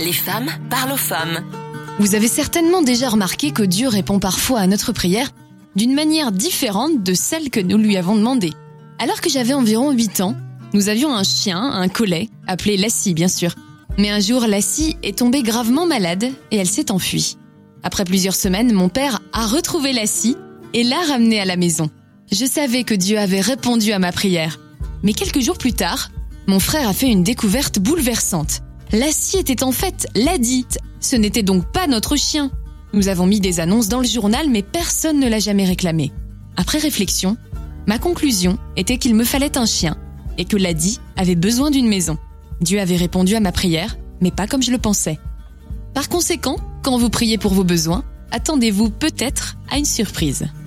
Les femmes parlent aux femmes. Vous avez certainement déjà remarqué que Dieu répond parfois à notre prière d'une manière différente de celle que nous lui avons demandée. Alors que j'avais environ 8 ans, nous avions un chien, un collet, appelé Lassie bien sûr. Mais un jour, Lassie est tombée gravement malade et elle s'est enfuie. Après plusieurs semaines, mon père a retrouvé Lassie et l'a ramenée à la maison. Je savais que Dieu avait répondu à ma prière. Mais quelques jours plus tard, mon frère a fait une découverte bouleversante. Lassie était en fait Laddie. Ce n'était donc pas notre chien. Nous avons mis des annonces dans le journal, mais personne ne l'a jamais réclamé. Après réflexion, ma conclusion était qu'il me fallait un chien et que Laddie avait besoin d'une maison. Dieu avait répondu à ma prière, mais pas comme je le pensais. Par conséquent, quand vous priez pour vos besoins, attendez-vous peut-être à une surprise.